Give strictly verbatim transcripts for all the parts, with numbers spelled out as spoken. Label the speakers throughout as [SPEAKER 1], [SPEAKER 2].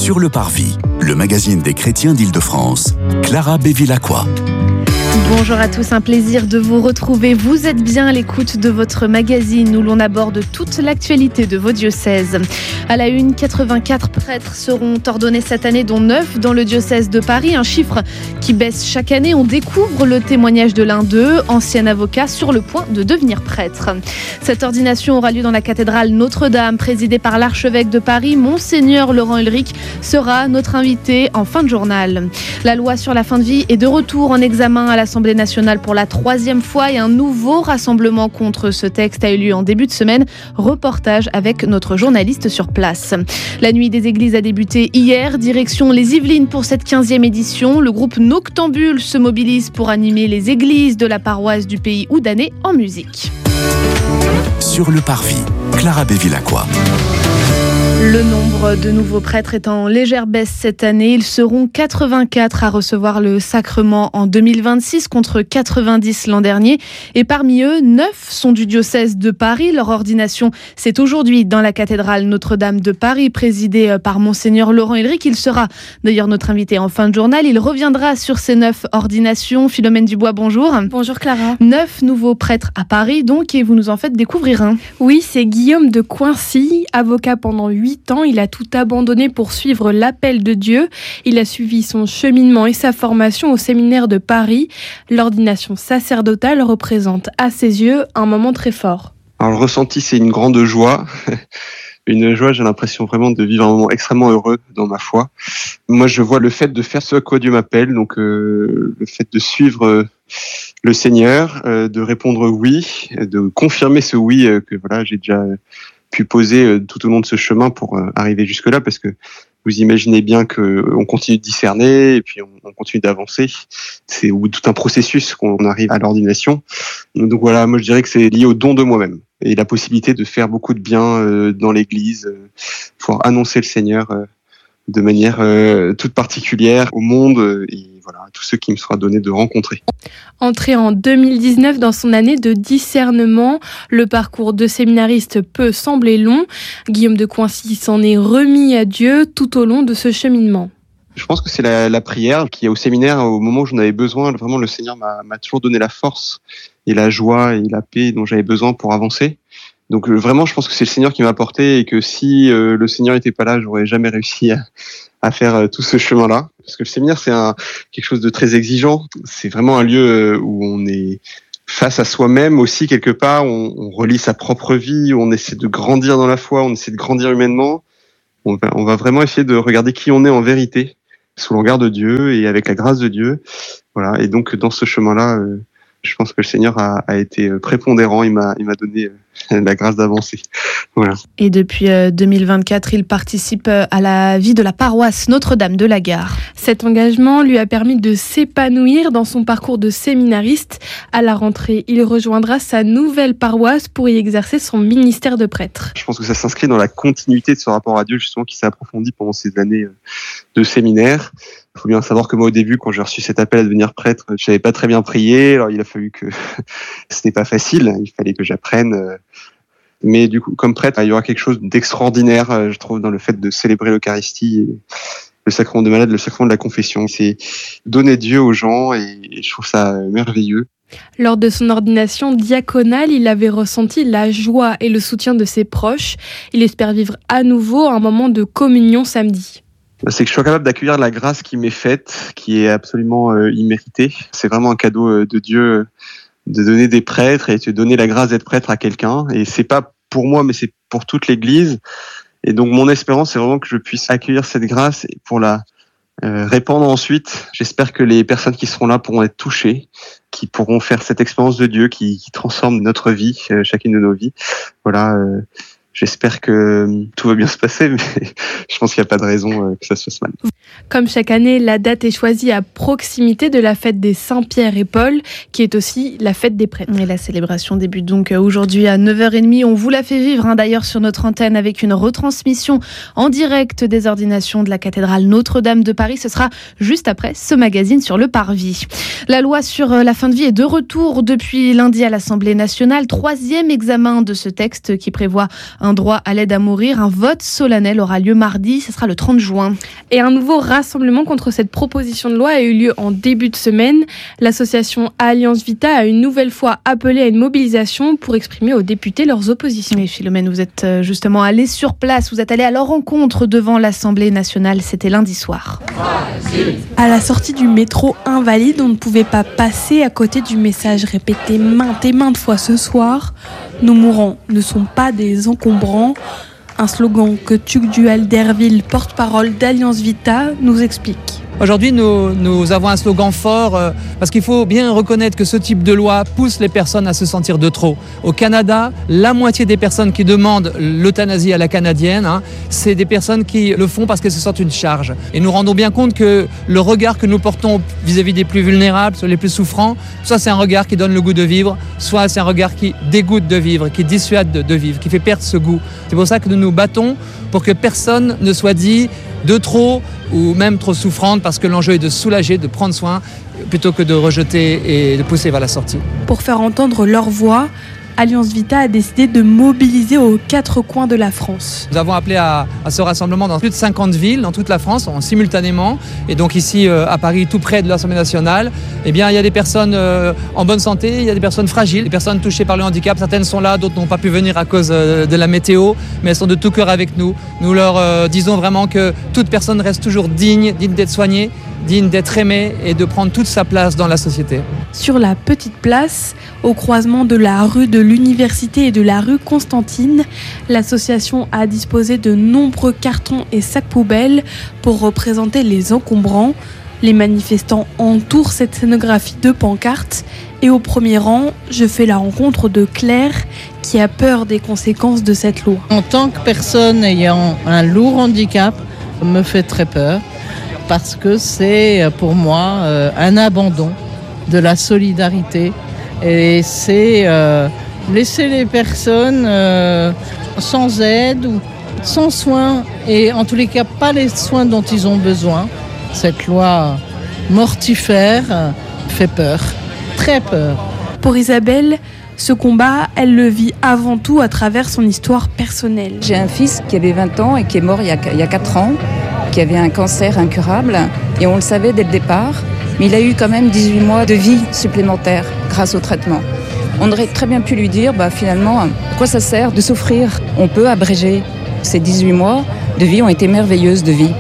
[SPEAKER 1] Sur le Parvis, le magazine des chrétiens d'Île-de-France. Clara Bévilacqua.
[SPEAKER 2] Bonjour à tous, un plaisir de vous retrouver. Vous êtes bien à l'écoute de votre magazine où l'on aborde toute l'actualité de vos diocèses. À la une, quatre-vingt-quatre prêtres seront ordonnés cette année, dont neuf dans le diocèse de Paris. Un chiffre qui baisse chaque année. On découvre le témoignage de l'un d'eux, ancien avocat, sur le point de devenir prêtre. Cette ordination aura lieu dans la cathédrale Notre-Dame, présidée par l'archevêque de Paris. Monseigneur Laurent Ulrich sera notre invité en fin de journal. La loi sur la fin de vie est de retour en examen à l'Assemblée nationale pour la troisième fois et un nouveau rassemblement contre ce texte a eu lieu en début de semaine. Reportage avec notre journaliste sur place. La nuit des églises a débuté hier, direction les Yvelines pour cette quinzième édition. Le groupe Noctambule se mobilise pour animer les églises de la paroisse du Pays Houdanais en musique.
[SPEAKER 1] Sur le Parvis, Clara Bévilacqua.
[SPEAKER 2] Le nombre de nouveaux prêtres est en légère baisse cette année. Ils seront quatre-vingt-quatre à recevoir le sacrement en deux mille vingt-six contre quatre-vingt-dix l'an dernier. Et parmi eux, neuf sont du diocèse de Paris. Leur ordination, c'est aujourd'hui dans la cathédrale Notre-Dame de Paris, présidée par Monseigneur Laurent Ulrich. Il sera d'ailleurs notre invité en fin de journal. Il reviendra sur ces neuf ordinations. Philomène Dubois, bonjour.
[SPEAKER 3] Bonjour Clara.
[SPEAKER 2] Neuf nouveaux prêtres à Paris donc, et vous nous en faites découvrir un.
[SPEAKER 3] Oui, c'est Guillaume de Coincy, avocat pendant huit ans. Il a tout abandonné pour suivre l'appel de Dieu. Il a suivi son cheminement et sa formation au séminaire de Paris. L'ordination sacerdotale représente à ses yeux un moment très fort.
[SPEAKER 4] Alors le ressenti, c'est une grande joie. Une joie, j'ai l'impression vraiment de vivre un moment extrêmement heureux dans ma foi. Moi, je vois le fait de faire ce à quoi Dieu m'appelle, donc euh, le fait de suivre euh, le Seigneur, euh, de répondre oui, de confirmer ce oui euh, que voilà, j'ai déjà pu poser euh, tout au long de ce chemin pour euh, arriver jusque-là, parce que vous imaginez bien qu'on continue de discerner et puis on, on continue d'avancer. C'est au bout de tout un processus qu'on arrive à l'ordination. Donc voilà, moi je dirais que c'est lié au don de moi-même et la possibilité de faire beaucoup de bien euh, dans l'Église, euh, pour annoncer le Seigneur euh, de manière euh, toute particulière au monde euh, et voilà, à tous ceux qui me sera donné de rencontrer.
[SPEAKER 3] Entré en deux mille dix-neuf dans son année de discernement, le parcours de séminariste peut sembler long. Guillaume de Coincy s'en est remis à Dieu tout au long de ce cheminement.
[SPEAKER 4] Je pense que c'est la, la prière qui, au séminaire, au moment où j'en avais besoin, vraiment le Seigneur m'a, m'a toujours donné la force et la joie et la paix dont j'avais besoin pour avancer. Donc euh, vraiment, je pense que c'est le Seigneur qui m'a porté et que si euh, le Seigneur n'était pas là, j'aurais jamais réussi à, à faire euh, tout ce chemin-là. Parce que le séminaire, c'est un, quelque chose de très exigeant. C'est vraiment un lieu où on est face à soi-même aussi quelque part. On, on relit sa propre vie, on essaie de grandir dans la foi, on essaie de grandir humainement. On va, on va vraiment essayer de regarder qui on est en vérité, sous le regard de Dieu et avec la grâce de Dieu. Voilà. Et donc dans ce chemin-là, euh, je pense que le Seigneur a, a été prépondérant. Il m'a, il m'a donné la grâce d'avancer. Voilà.
[SPEAKER 2] Et depuis deux mille vingt-quatre, il participe à la vie de la paroisse Notre-Dame de la Gare.
[SPEAKER 3] Cet engagement lui a permis de s'épanouir dans son parcours de séminariste. À la rentrée, il rejoindra sa nouvelle paroisse pour y exercer son ministère de prêtre.
[SPEAKER 4] Je pense que ça s'inscrit dans la continuité de ce rapport à Dieu, justement, qui s'est approfondi pendant ces années de séminaire. Il faut bien savoir que moi, au début, quand j'ai reçu cet appel à devenir prêtre, je savais pas très bien prier. Alors, il a fallu que c'était pas facile. Il fallait que j'apprenne. Mais du coup, comme prêtre, il y aura quelque chose d'extraordinaire, je trouve, dans le fait de célébrer l'Eucharistie, le sacrement de malade, le sacrement de la confession. C'est donner Dieu aux gens et je trouve ça merveilleux.
[SPEAKER 3] Lors de son ordination diaconale, il avait ressenti la joie et le soutien de ses proches. Il espère vivre à nouveau un moment de communion samedi.
[SPEAKER 4] C'est que je suis capable d'accueillir la grâce qui m'est faite, qui est absolument euh, imméritée. C'est vraiment un cadeau euh, de Dieu euh, de donner des prêtres et de donner la grâce d'être prêtre à quelqu'un. Et c'est pas pour moi, mais c'est pour toute l'Église. Et donc mon espérance, c'est vraiment que je puisse accueillir cette grâce et pour la euh, répandre ensuite. J'espère que les personnes qui seront là pourront être touchées, qui pourront faire cette expérience de Dieu qui, qui transforme notre vie, euh, chacune de nos vies. Voilà. Euh, J'espère que tout va bien se passer, mais je pense qu'il n'y a pas de raison que ça se fasse mal.
[SPEAKER 3] Comme chaque année, la date est choisie à proximité de la fête des Saint-Pierre et Paul, qui est aussi la fête des prêtres.
[SPEAKER 2] Et la célébration débute donc aujourd'hui à neuf heures trente. On vous la fait vivre hein, d'ailleurs sur notre antenne avec une retransmission en direct des ordinations de la cathédrale Notre-Dame de Paris. Ce sera juste après ce magazine sur le Parvis. La loi sur la fin de vie est de retour depuis lundi à l'Assemblée nationale. Troisième examen de ce texte qui prévoit un Un droit à l'aide à mourir, un vote solennel aura lieu mardi, ce sera le trente juin.
[SPEAKER 3] Et un nouveau rassemblement contre cette proposition de loi a eu lieu en début de semaine. L'association Alliance Vita a une nouvelle fois appelé à une mobilisation pour exprimer aux députés leurs oppositions.
[SPEAKER 2] Et Philomène, vous êtes justement allé sur place, vous êtes allé à leur rencontre devant l'Assemblée nationale, c'était lundi soir.
[SPEAKER 3] À la sortie du métro Invalide, on ne pouvait pas passer à côté du message répété maintes et maintes fois ce soir. Nos mourants ne sont pas des encombrants. Un slogan que Tugdual Derville, porte-parole d'Alliance Vita, nous explique.
[SPEAKER 5] Aujourd'hui, nous, nous avons un slogan fort euh, parce qu'il faut bien reconnaître que ce type de loi pousse les personnes à se sentir de trop. Au Canada, la moitié des personnes qui demandent l'euthanasie à la canadienne, hein, c'est des personnes qui le font parce qu'elles se sentent une charge. Et nous rendons bien compte que le regard que nous portons vis-à-vis des plus vulnérables, les plus souffrants, soit c'est un regard qui donne le goût de vivre, soit c'est un regard qui dégoûte de vivre, qui dissuade de, de vivre, qui fait perdre ce goût. C'est pour ça que nous nous battons pour que personne ne soit dit de trop ou même trop souffrante, parce que l'enjeu est de soulager, de prendre soin, plutôt que de rejeter et de pousser vers la sortie.
[SPEAKER 3] Pour faire entendre leur voix, Alliance Vita a décidé de mobiliser aux quatre coins de la France.
[SPEAKER 5] Nous avons appelé à, à ce rassemblement dans plus de cinquante villes, dans toute la France, en simultanément. Et donc ici, euh, à Paris, tout près de l'Assemblée nationale, eh bien, il y a des personnes euh, en bonne santé, il y a des personnes fragiles, des personnes touchées par le handicap. Certaines sont là, d'autres n'ont pas pu venir à cause euh, de la météo, mais elles sont de tout cœur avec nous. Nous leur euh, disons vraiment que toute personne reste toujours digne, digne d'être soignée, digne d'être aimée et de prendre toute sa place dans la société.
[SPEAKER 3] Sur la petite place, au croisement de la rue de l'Université et de la rue Constantine, l'association a disposé de nombreux cartons et sacs poubelles pour représenter les encombrants. Les manifestants entourent cette scénographie de pancartes et au premier rang, je fais la rencontre de Claire qui a peur des conséquences de cette loi.
[SPEAKER 6] En tant que personne ayant un lourd handicap, ça me fait très peur parce que c'est pour moi euh, un abandon de la solidarité. Et c'est euh, laisser les personnes euh, sans aide ou sans soins, et en tous les cas pas les soins dont ils ont besoin. Cette loi mortifère euh, fait peur, très peur.
[SPEAKER 3] Pour Isabelle, ce combat, elle le vit avant tout à travers son histoire personnelle.
[SPEAKER 7] J'ai un fils qui avait vingt ans et qui est mort il y a, il y a quatre ans, qui avait un cancer incurable, et on le savait dès le départ. Mais il a eu quand même dix-huit mois de vie supplémentaire grâce au traitement. On aurait très bien pu lui dire, bah, finalement, à quoi ça sert de souffrir ? On peut abréger. Ces dix-huit mois de vie ont été merveilleuses de vie.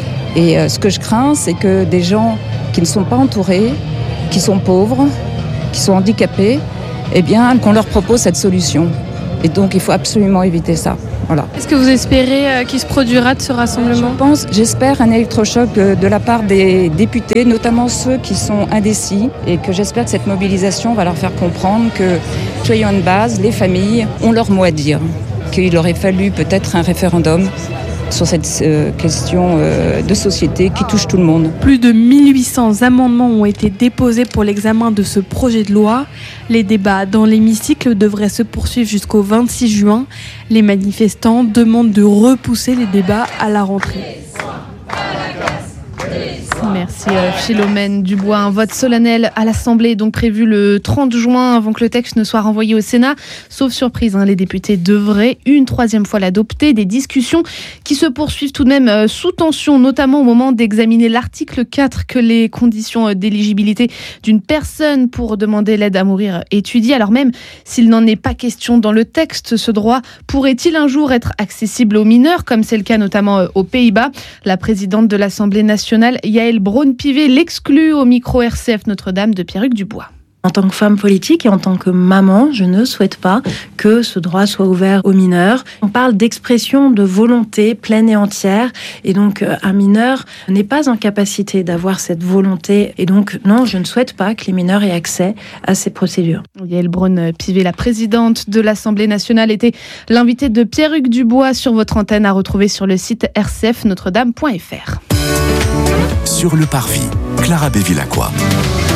[SPEAKER 7] Et euh, ce que je crains, c'est que des gens qui ne sont pas entourés, qui sont pauvres, qui sont handicapés, eh bien, qu'on leur propose cette solution. Et donc, il faut absolument éviter ça. Voilà.
[SPEAKER 3] Est-ce que vous espérez euh, qu'il se produira de ce rassemblement ?
[SPEAKER 7] Je pense, j'espère un électrochoc de, de la part des députés, notamment ceux qui sont indécis, et que j'espère que cette mobilisation va leur faire comprendre que, soyons une base, les familles ont leur mot à dire, qu'il aurait fallu peut-être un référendum sur cette euh, question euh, de société qui touche tout le monde.
[SPEAKER 3] Plus de mille huit cents amendements ont été déposés pour l'examen de ce projet de loi. Les débats dans l'hémicycle devraient se poursuivre jusqu'au vingt-six juin. Les manifestants demandent de repousser les débats à la rentrée.
[SPEAKER 2] Merci Philomène Dubois. Un vote solennel à l'Assemblée est donc prévu le trente juin avant que le texte ne soit renvoyé au Sénat. Sauf surprise, hein, les députés devraient une troisième fois l'adopter. Des discussions qui se poursuivent tout de même sous tension, notamment au moment d'examiner l'article quatre que les conditions d'éligibilité d'une personne pour demander l'aide à mourir étudient. Alors même s'il n'en est pas question dans le texte, ce droit pourrait-il un jour être accessible aux mineurs, comme c'est le cas notamment aux Pays-Bas ? La présidente de l'Assemblée nationale, Yaël Braun-Pivet, l'exclut au micro R C F Notre-Dame de Pierruc Dubois.
[SPEAKER 8] En tant que femme politique et en tant que maman, je ne souhaite pas que ce droit soit ouvert aux mineurs. On parle d'expression de volonté pleine et entière, et donc un mineur n'est pas en capacité d'avoir cette volonté, et donc non, je ne souhaite pas que les mineurs aient accès à ces procédures.
[SPEAKER 2] Yaël Braun-Pivet, la présidente de l'Assemblée nationale, était l'invitée de Pierruc Dubois sur votre antenne, à retrouver sur le site r c f notre dame point f r.
[SPEAKER 1] Sur le parvis, Clara Bevilacqua.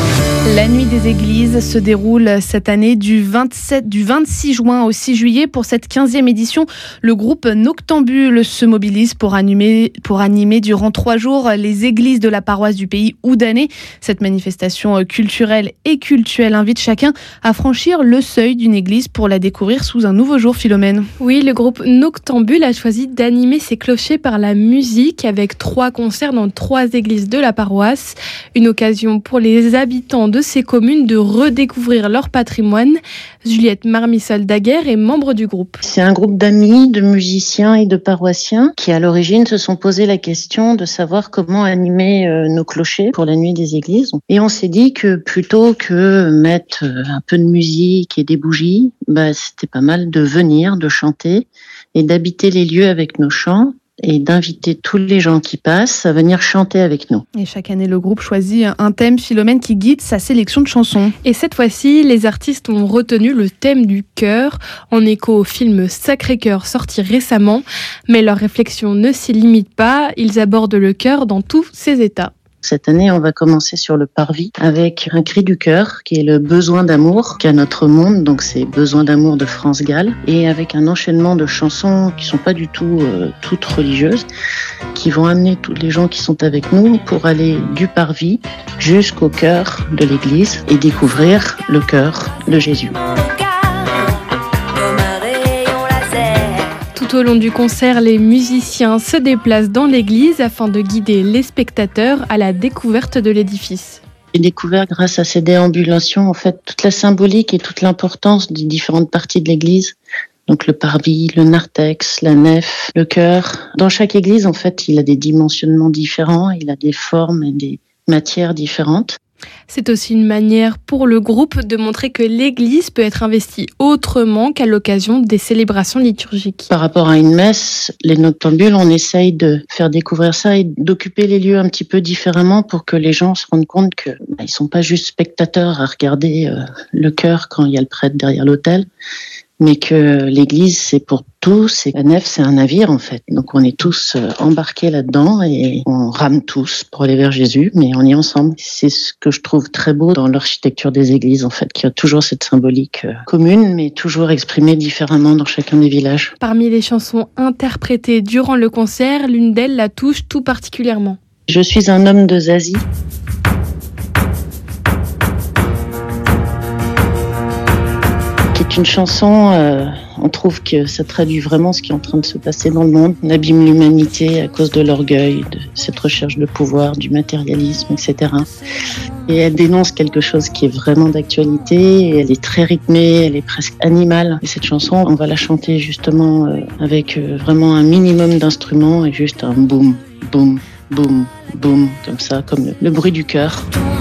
[SPEAKER 2] La nuit des églises se déroule cette année du, vingt-sept, du vingt-six juin au six juillet. Pour cette quinzième édition, le groupe Noctambule se mobilise pour animer, pour animer durant trois jours les églises de la paroisse du pays Houdanais. Cette manifestation culturelle et cultuelle invite chacun à franchir le seuil d'une église pour la découvrir sous un nouveau jour, Philomène.
[SPEAKER 3] Oui, le groupe Noctambule a choisi d'animer ses clochers par la musique avec trois concerts dans trois églises de la paroisse. Une occasion pour les habitants de ces communes de redécouvrir leur patrimoine. Juliette Marmissol-Daguerre est membre du groupe.
[SPEAKER 9] C'est un groupe d'amis, de musiciens et de paroissiens qui, à l'origine, se sont posé la question de savoir comment animer euh, nos clochers pour la nuit des églises. Et on s'est dit que plutôt que mettre euh, un peu de musique et des bougies, bah, c'était pas mal de venir, de chanter et d'habiter les lieux avec nos chants, et d'inviter tous les gens qui passent à venir chanter avec nous.
[SPEAKER 2] Et chaque année, le groupe choisit un thème, Philomène, qui guide sa sélection de chansons.
[SPEAKER 3] Et cette fois-ci, les artistes ont retenu le thème du cœur, en écho au film Sacré-Cœur sorti récemment. Mais leur réflexion ne s'y limite pas, ils abordent le cœur dans tous ses états.
[SPEAKER 9] Cette année, on va commencer sur le parvis avec un cri du cœur qui est le besoin d'amour qu'a notre monde, donc c'est Besoin d'amour de France Gall, et avec un enchaînement de chansons qui sont pas du tout euh, toutes religieuses, qui vont amener tous les gens qui sont avec nous pour aller du parvis jusqu'au cœur de l'église et découvrir le cœur de Jésus.
[SPEAKER 3] Tout au long du concert, les musiciens se déplacent dans l'église afin de guider les spectateurs à la découverte de l'édifice.
[SPEAKER 9] J'ai découvert grâce à ces déambulations en fait toute la symbolique et toute l'importance des différentes parties de l'église. Donc le parvis, le narthex, la nef, le chœur. Dans chaque église, en fait, il a des dimensionnements différents, il a des formes et des matières différentes.
[SPEAKER 3] C'est aussi une manière pour le groupe de montrer que l'église peut être investie autrement qu'à l'occasion des célébrations liturgiques.
[SPEAKER 9] Par rapport à une messe, les noctambules, on essaye de faire découvrir ça et d'occuper les lieux un petit peu différemment pour que les gens se rendent compte que bah, ils sont pas juste spectateurs à regarder euh, le chœur quand il y a le prêtre derrière l'autel, mais que l'église, c'est pour tous, et la nef, c'est un navire, en fait. Donc, on est tous embarqués là-dedans et on rame tous pour aller vers Jésus, mais on est ensemble. C'est ce que je trouve très beau dans l'architecture des églises, en fait, qu'il y a toujours cette symbolique commune, mais toujours exprimée différemment dans chacun des villages.
[SPEAKER 3] Parmi les chansons interprétées durant le concert, l'une d'elles la touche tout particulièrement.
[SPEAKER 9] Je suis un homme de Zazie. C'est une chanson, euh, on trouve que ça traduit vraiment ce qui est en train de se passer dans le monde. On abîme l'humanité à cause de l'orgueil, de cette recherche de pouvoir, du matérialisme, et cetera. Et elle dénonce quelque chose qui est vraiment d'actualité, et elle est très rythmée, elle est presque animale. Et cette chanson, on va la chanter justement euh, avec euh, vraiment un minimum d'instruments et juste un boum, boum, boum, boum, comme ça, comme le, le bruit du cœur.